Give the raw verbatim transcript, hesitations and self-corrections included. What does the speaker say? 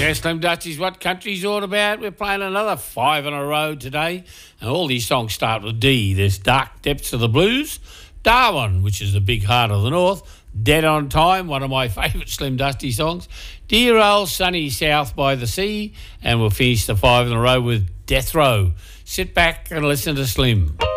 Yeah, Slim Dusty's What Country's All About. We're playing another five in a row today. And all these songs start with D. There's Dark Depths of the Blues, Darwin, which is the big heart of the North, Dead on Time, one of my favourite Slim Dusty songs, Dear Old Sunny South by the Sea, and we'll finish the five in a row with Death Row. Sit back and listen to Slim.